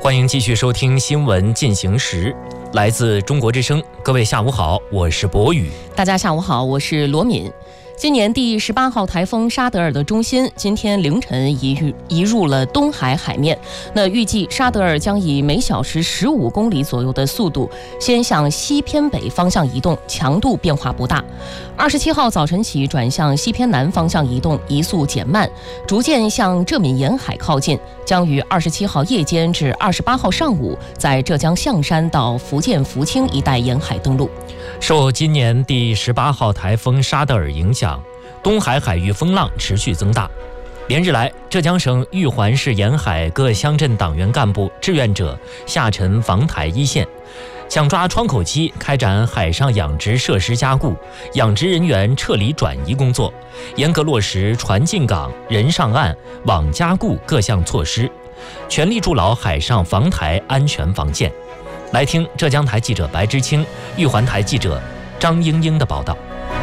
欢迎继续收听新闻进行时，来自中国之声。各位下午好，我是博宇。 大家下午好，我是罗敏。今年第18号台风沙德尔的中心今天凌晨移入了东海海面。那预计沙德尔将以每小时15公里左右的速度先向西偏北方向移动，强度变化不大。27号早晨起转向西偏南方向移动，移速减慢，逐渐向浙闽沿海靠近，将于27号夜间至28号上午在浙江象山到福建福清一带沿海登陆。 受今年第18号台风沙德尔影响，东海海域风浪持续增大。连日来，浙江省玉环市沿海各乡镇党员干部、志愿者下沉防台一线，抢抓窗口期开展海上养殖设施加固、养殖人员撤离转移工作，严格落实船进港、人上岸、网加固各项措施，全力筑牢海上防台安全防线。来听浙江台记者白之清、玉环台记者张英英的报道。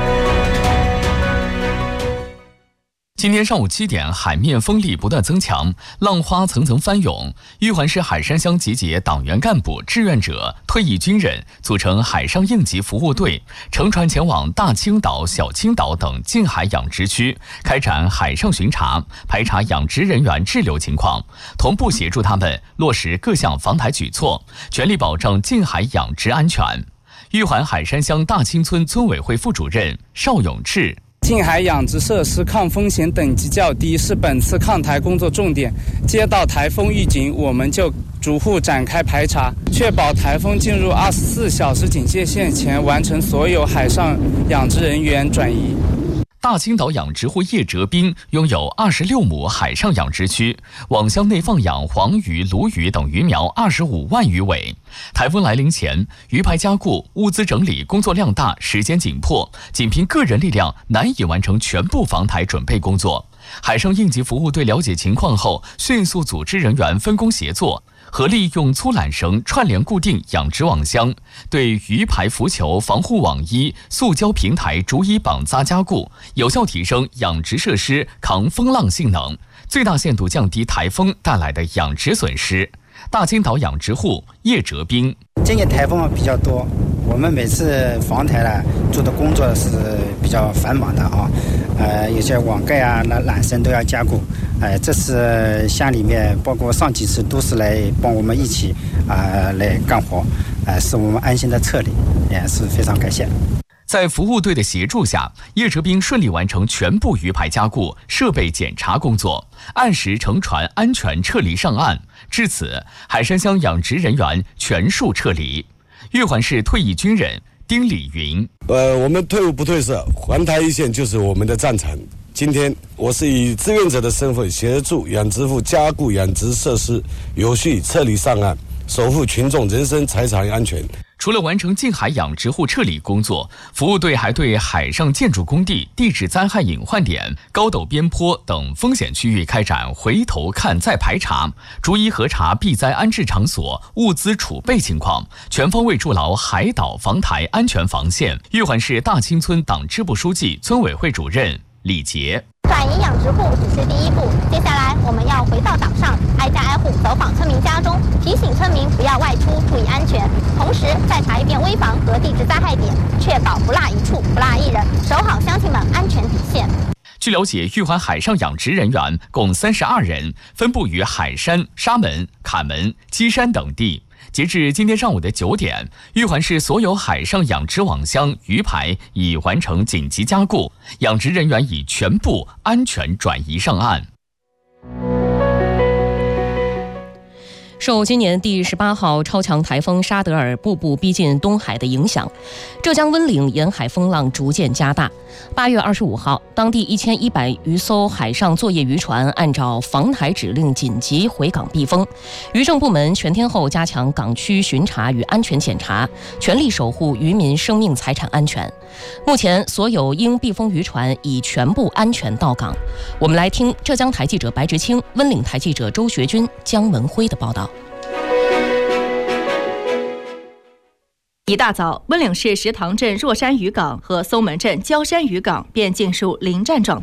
今天上午7点，海面风力不断增强，浪花层层翻涌。玉环市海山乡集结党员干部、志愿者、退役军人，组成海上应急服务队，乘船前往大青岛、小青岛等近海养殖区，开展海上巡查，排查养殖人员滞留情况，同步协助他们落实各项防台举措，全力保障近海养殖安全。玉环海山乡大青村村委会副主任邵永志： 近海养殖设施抗风险等级较低，是本次抗台工作重点。接到台风预警，我们就逐户展开排查，确保台风进入24小时警戒线前完成所有海上养殖人员转移。 大青岛养殖户叶哲斌拥有26亩海上养殖区，网箱内放养黄鱼、鲈鱼等鱼苗25万余尾。台风来临前，鱼排加固、物资整理工作量大，时间紧迫，仅凭个人力量难以完成全部防台准备工作。海上应急服务队了解情况后，迅速组织人员分工协作，合力用粗缆绳串联固定养殖网箱，对鱼排浮球、防护网衣、塑胶平台逐一绑扎加固，有效提升养殖设施抗风浪性能，最大限度降低台风带来的养殖损失。大青岛养殖户叶哲斌： 今年台风比较多，我们每次防台呢做的工作是比较繁忙的啊，有些网盖啊、缆绳都要加固。这次乡里面包括上几次都是来帮我们一起来干活，使我们安心的撤离，也是非常感谢。 在服务队的协助下，叶哲斌顺利完成全部鱼排加固、设备检查工作，按时乘船安全撤离上岸。至此，海山乡养殖人员全数撤离。玉环市退役军人丁礼云： 我们退伍不退社，环台一线就是我们的战场。今天我是以志愿者的身份，协助养殖户加固养殖设施，有序撤离上岸，守护群众人身财产安全。 除了完成近海养殖户撤离工作，服务队还对海上建筑工地、地质灾害隐患点、高陡边坡等风险区域开展回头看再排查，逐一核查避灾安置场所物资储备情况，全方位筑牢海岛防台安全防线。玉环市大青村党支部书记、村委会主任李杰： 转移养殖户只是第一步，接下来我们要回到岛上，挨家挨户走访村民家中，提醒村民不要外出，注意安全。同时再查一遍危房和地质灾害点，确保不落一处、不落一人，守好乡亲们安全底线。 据了解，玉环海上养殖人员共32人，分布于海山、沙门、坎门、基山等地。截至今天上午的9点，玉环市所有海上养殖网箱、鱼排已完成紧急加固，养殖人员已全部安全转移上岸。 受今年第18号超强台风沙德尔步步逼近东海的影响，浙江温岭沿海风浪逐渐加大。8月25号，当地1100余艘海上作业渔船按照防台指令紧急回港避风。渔政部门全天候加强港区巡查与安全检查，全力守护渔民生命财产安全。目前，所有应避风渔船已全部安全到港。我们来听浙江台记者白直清、温岭台记者周学军、姜文辉的报道。 一大早，温岭市石塘镇若山渔港和松门镇焦山渔港便进入临战状态。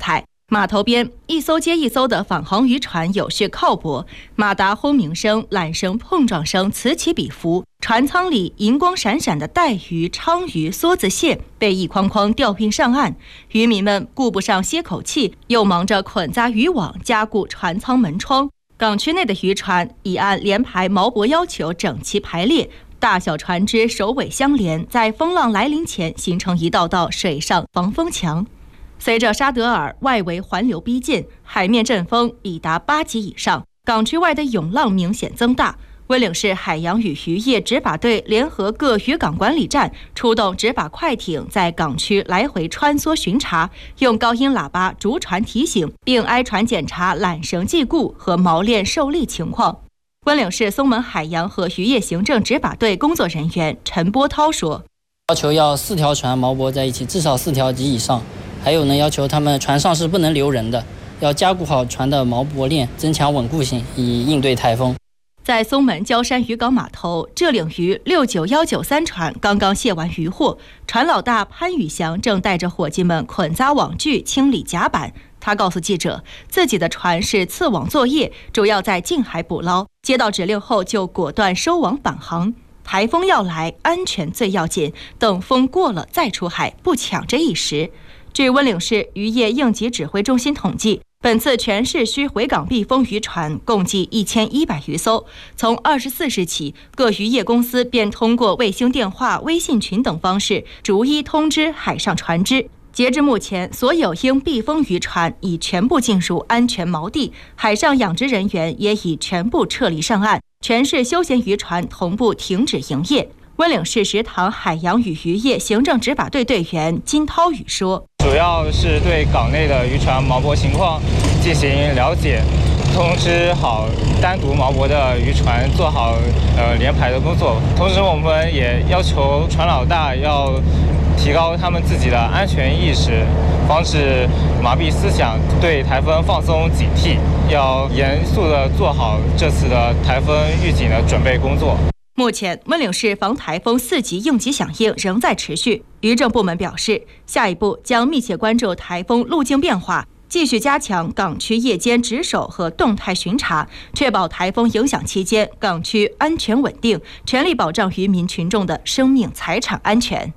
码头边一艘接一艘的返航渔船有序靠泊，马达轰鸣声、缆绳碰撞声此起彼伏，船舱里银光闪闪的带鱼、鲳鱼、梭子蟹被一筐筐吊运上岸，渔民们顾不上歇口气，又忙着捆扎渔网、加固船舱门窗。港区内的渔船已按连排锚泊要求整齐排列，大小船只首尾相连，在风浪来临前形成一道道水上防风墙。随着沙德尔外围环流逼近，海面阵风已达8级以上，港区外的涌浪明显增大。温岭市海洋与渔业执法队联合各渔港管理站出动执法快艇，在港区来回穿梭巡查，用高音喇叭逐船提醒，并挨船检查缆绳系固和锚链受力情况。温岭市松门海洋和渔业行政执法队工作人员陈波涛说：“ 要求要4条船锚泊在一起，至少4条及以上。还有呢，要求他们船上是不能留人的，要加固好船的锚泊链，增强稳固性，以应对台风。” 在松门礁山渔港码头，浙领渔69193船刚刚卸完渔获，船老大潘宇翔正带着伙计们捆扎网具、清理甲板。他告诉记者，自己的船是刺网作业，主要在近海捕捞，接到指令后就果断收网返航。台风要来，安全最要紧，等风过了再出海，不抢这一时。据温岭市渔业应急指挥中心统计，本次全市区回港避风渔船共计1100余艘。从24日起，各渔业公司便通过卫星电话、微信群等方式逐一通知海上船只。截至目前，所有应避风渔船已全部进入安全锚地，海上养殖人员也已全部撤离上岸，全市休闲渔船同步停止营业。温岭市食塘海洋与渔业行政执法队队员金涛宇说：“ 主要是对港内的渔船锚泊情况进行了解，通知好单独锚泊的渔船做好连排的工作。同时，我们也要求船老大要提高他们自己的安全意识，防止麻痹思想，对台风放松警惕，要严肃地做好这次的台风预警的准备工作。” 目前，温岭市防台风4级应急响应仍在持续。渔政部门表示，下一步将密切关注台风路径变化，继续加强港区夜间值守和动态巡查，确保台风影响期间港区安全稳定，全力保障渔民群众的生命财产安全。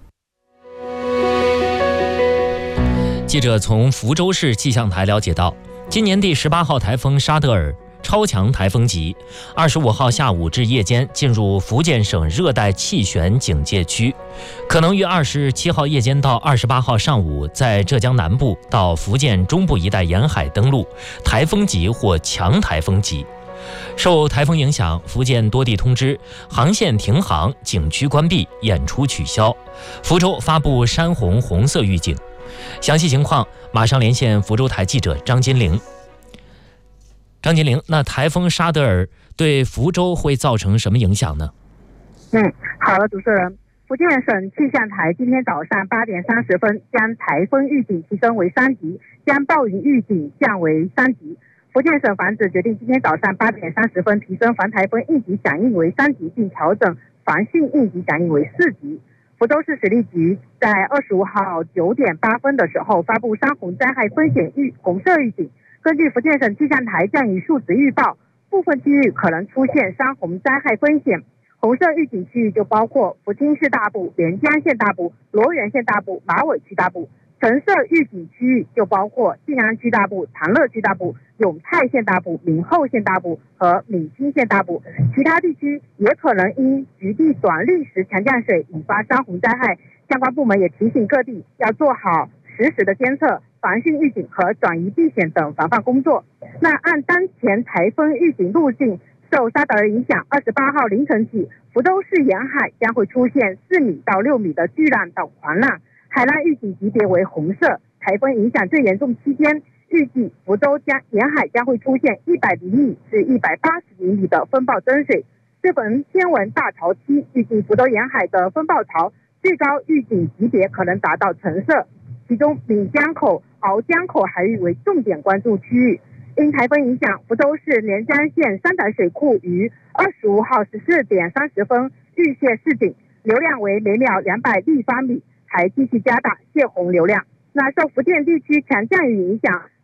记者从福州市气象台了解到，今年第18号台风沙德尔超强台风级，25号下午至夜间进入福建省热带气旋警戒区，可能于27号夜间到28号上午在浙江南部到福建中部一带沿海登陆，台风级或强台风级。受台风影响，福建多地通知航线停航、景区关闭、演出取消。福州发布山洪红色预警。详细情况马上连线福州台记者张金玲。张金玲，那台风沙德尔对福州会造成什么影响呢？ 好的，主持人。福建省气象台今天早上8点30分将台风预警提升为3级，将暴雨预警降为3级。福建省防治决定今天早上8点30分提升防台风应急响应为3级，并调整防汛应急响应为4级。福州市水利局在25号9点8分的时候发布山洪灾害风险红色预警。根据福建省气象台降雨数值预报，部分区域可能出现山洪灾害风险。红色预警区域就包括福清市大部、连江县大部、罗源县大部、马尾区大部。橙色预警区域就包括晋安区大部、长乐区大部、永泰县大部、闽后县大部和闽清县大部。其他地区也可能因局地短历时强降水引发山洪灾害。相关部门也提醒各地要做好实时的监测、防汛预警和转移避险等防范工作。那按当前台风预警路径，受沙德尔影响，28号凌晨起，福州市沿海将会出现4米到6米的巨浪到狂浪，海浪预警级别为红色。台风影响最严重期间，预计福州沿海将会出现100厘米至180厘米的风暴增水。这本天文大潮期，预计福州沿海的风暴潮最高预警级别可能达到橙色，其中闽江口、鳌江口海域为重点关注区域。因台风影响，福州市连江县三台水库于25号14点30分预泄示警，流量为每秒200立方米，还继续加大泄洪流量。那受福建地区强降雨影响，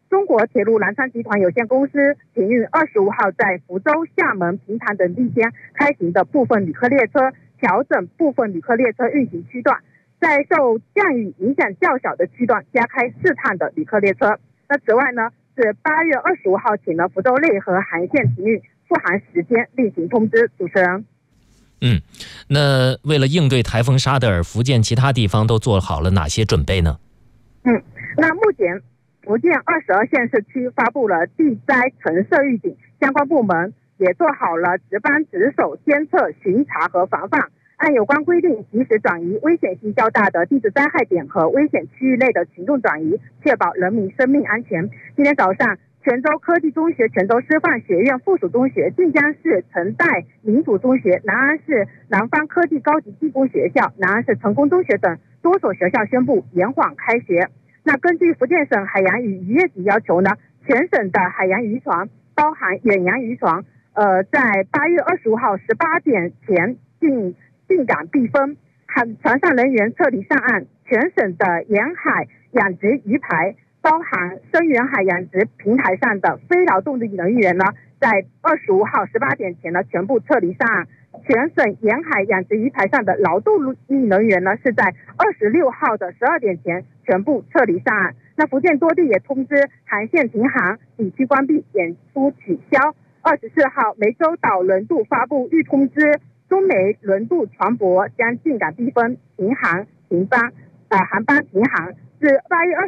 中国铁路南昌集团有限公司停运25号在福州、厦门、平潭等地间开行的部分旅客列车，调整部分旅客列车运行区段，在受降雨影响较小的区段加开4趟的旅客列车。那此外呢，是8月25号起呢，福州内河航线停运，复航时间另行通知。主持人。 那为了应对台风沙德尔，福建其他地方都做好了哪些准备呢？ 那目前福建22县市区发布了地灾橙色预警，相关部门也做好了值班值守、监测、巡查和防范，按有关规定及时转移危险性较大的地质灾害点和危险区域内的群众转移，确保人民生命安全。今天早上，泉州科技中学、泉州师范学院附属中学、晋江市城代民主中学、南安市南方科技高级技工学校、南安市成功中学等多所学校宣布延缓开学。那根据福建省海洋与渔业局要求呢，全省的海洋渔船，包含远洋渔船，在8月25号18点前进港避风，船上人员撤离上岸。全省的沿海养殖鱼排，包含深远海养殖平台上的非劳动力人员呢，在25号18点前呢全部撤离上岸。全省沿海养殖鱼排上的劳动力人员呢，是在26号的12点前全部撤离上岸。那福建多地也通知航线停航、景区关闭、演出取消。24号湄洲岛轮渡发布预通知，中湄轮渡船舶将进港避风、停航停班，航班停航。自8月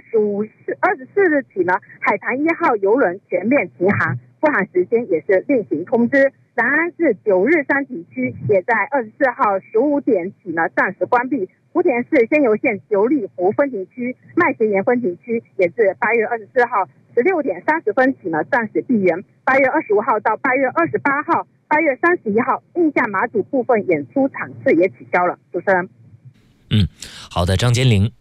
24日起呢，海棠1号邮轮全面停航，复航时间也是另行通知。南安市9日山景区也在24号15点起呢暂时关闭。福田市仙游县九里湖风景区、麦斜岩风景区也自8月24号16点30分起呢暂时闭园。8月25号到8月28号、8月31号，印象马祖部分演出场次也取消了。主持人。 好的，张坚玲。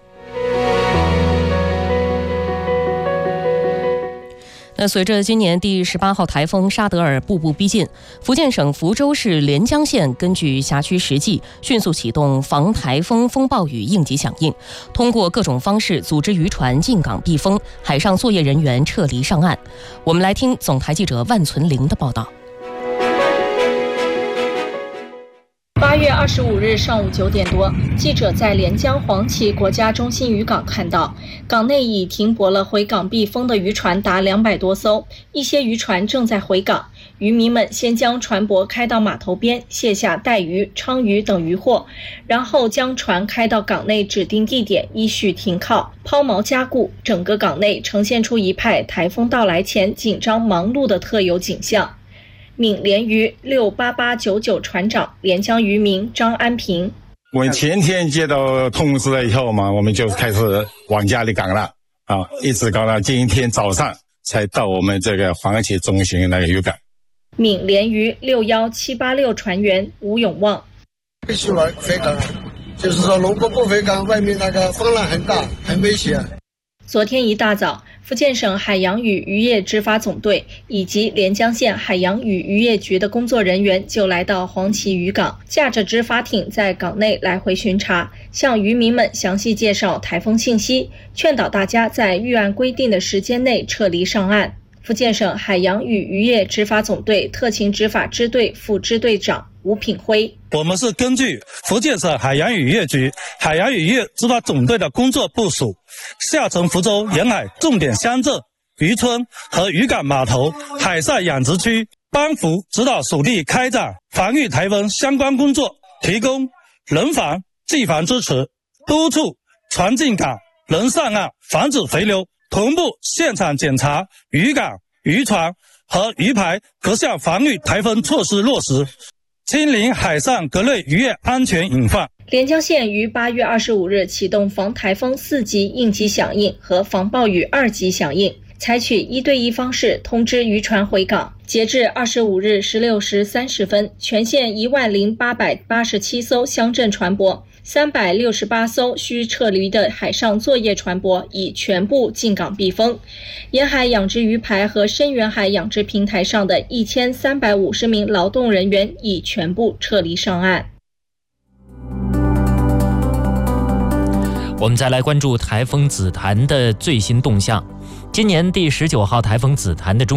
那随着今年第18号台风沙德尔步步逼近，福建省福州市连江县根据辖区实际，迅速启动防台风风暴雨应急响应，通过各种方式组织渔船进港避风，海上作业人员撤离上岸。我们来听总台记者万存玲的报道。 8月25日上午9点多，记者在连江黄岐国家中心渔港看到，港内已停泊了回港避风的渔船达200多艘，一些渔船正在回港。渔民们先将船舶开到码头边，卸下带鱼、鲳鱼等渔获，然后将船开到港内指定地点，依序停靠、抛锚加固。整个港内呈现出一派台风到来前紧张忙碌的特有景象。闽联渔68899船长、连江渔民张安平： 我们前天接到通知了以后嘛，我们就开始往家里赶了一直赶到今天早上才到我们这个黄岐中心那个渔港。 闽联渔61786船员吴永旺： 必须回港，就是说如果不回港，外面那个风浪很大，很危险。 昨天一大早，福建省海洋与渔业执法总队以及连江县海洋与渔业局的工作人员就来到黄岐渔港，驾着执法艇在港内来回巡查，向渔民们详细介绍台风信息，劝导大家在预案规定的时间内撤离上岸。福建省海洋与渔业执法总队特勤执法支队副支队长吴品辉： 我们是根据福建省海洋与渔业局海洋与渔业执法总队的工作部署，下沉福州沿海重点乡镇、渔村和渔港码头、海上养殖区，帮扶指导属地开展防御台风相关工作，提供人防、技防支持，督促船进港、人上岸，防止回流，同步现场检查渔港、渔船和渔排各项防御台风措施落实，清零海上各类渔业安全隐患。 连江县于8月25日启动防台风4级应急响应和防暴雨2级响应，采取1对1方式通知渔船回港。截至25日16时30分，全县10887艘乡镇船舶、368艘需撤离的海上作业船舶已全部进港避风。沿海养殖鱼排和深远海养殖平台上的1350名劳动人员已全部撤离上岸。 我们再来关注台风紫檀的最新动向。今年第19号台风紫檀的